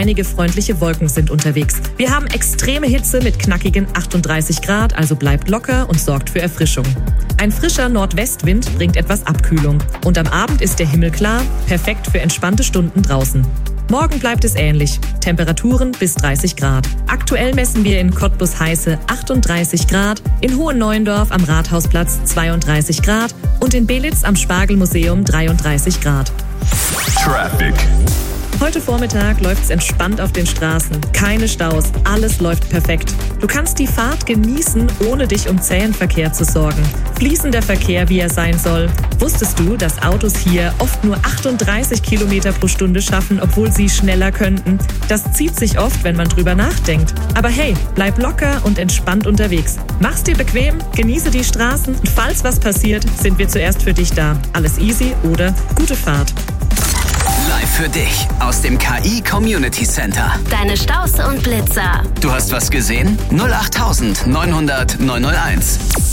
einige freundliche Wolken sind unterwegs. Wir haben extreme Hitze mit knackigen 38 Grad, also bleibt locker und sorgt für Erfrischung. Ein frischer Nordwestwind bringt etwas Abkühlung. Und am Abend ist der Himmel klar, perfekt für entspannte Stunden draußen. Morgen bleibt es ähnlich. Temperaturen bis 30 Grad. Aktuell messen wir in Cottbus heiße 38 Grad, in Hohenneuendorf am Rathausplatz 32 Grad und in Belitz am Spargelmuseum 33 Grad. Traffic. Heute Vormittag läuft's entspannt auf den Straßen. Keine Staus, alles läuft perfekt. Du kannst die Fahrt genießen, ohne dich um zähen Verkehr zu sorgen. Fließender Verkehr, wie er sein soll. Wusstest du, dass Autos hier oft nur 38 Kilometer pro Stunde schaffen, obwohl sie schneller könnten? Das zieht sich oft, wenn man drüber nachdenkt. Aber hey, bleib locker und entspannt unterwegs. Mach's dir bequem, genieße die Straßen und falls was passiert, sind wir zuerst für dich da. Alles easy oder gute Fahrt. Live für dich aus dem KI Community Center. Deine Staus und Blitzer. Du hast was gesehen? 08900 901.